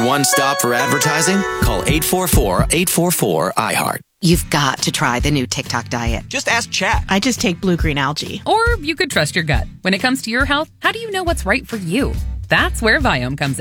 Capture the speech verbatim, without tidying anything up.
one stop for advertising? Call eight four four, eight four four, I heart. You've got to try the new TikTok diet. Just ask Chat. I just take blue-green algae. Or you could trust your gut. When it comes to your health, how do you know what's right for you? That's where Viome comes in.